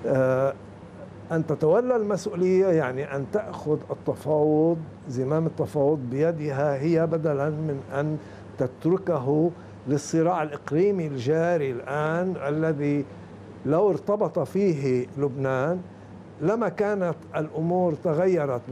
آه، أن تتولى المسؤولية يعني أن تأخذ التفاوض، زمام التفاوض بيدها هي، بدلا من أن تتركه للصراع الإقليمي الجاري الآن، الذي لو ارتبط فيه لبنان لما كانت الأمور تغيرت.